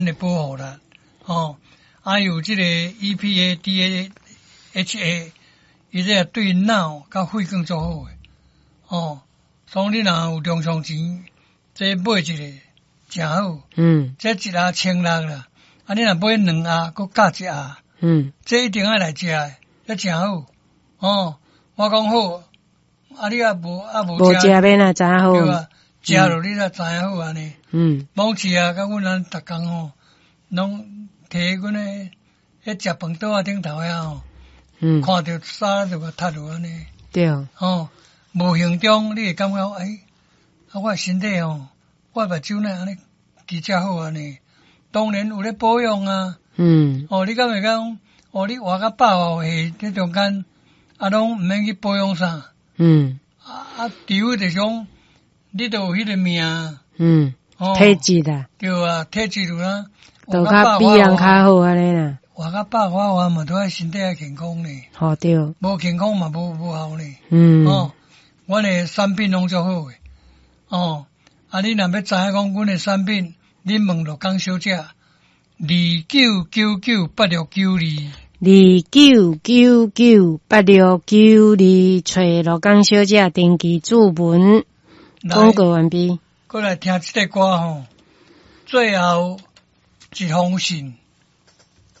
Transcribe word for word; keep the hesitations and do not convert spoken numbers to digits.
的保护啦，哦，还有这个 E P A、D A H A， 伊这对脑甲肺更做好诶，哦，所以你若有中上钱，这买一个真好， 嗯， 这一盒千六啦，啊，你若买两盒，佮加一盒， 嗯， 这一定要来食诶，这真好，哦，我讲好，啊，你也无啊无无食要哪知好？ 对啊，食落你才知影好安尼。 嗯， 某次啊，甲阮咱逐工吼，拢摕阮诶迄食饭桌啊顶头遐吼， 嗯， 看着沙就甲踢落安尼， 对， 吼，无形中你会感觉诶，啊，我身体吼，我目睭呢安尼其实好安尼，当然有咧保养啊， 嗯， 哦，你敢会讲，哦，你活到百外岁，这中间啊，拢毋免去保养啥， 嗯， 啊啊，除非就是讲你都有迄个命， 嗯， 哦， 体质啦， 对啊，体质有啦， 都较比人较好安尼啦。 活到百花花嘛，都爱身体爱健康呢。 好对， 无健康嘛，无无效呢。 嗯， 哦，阮诶产品拢足好诶。哦，啊，你若要知影讲阮诶产品，你问罗江小姐，二九九九八六九二， 二九九九八六九二，找罗江小姐登记注文，广告完毕。 过来听即个歌吼，最后一封信。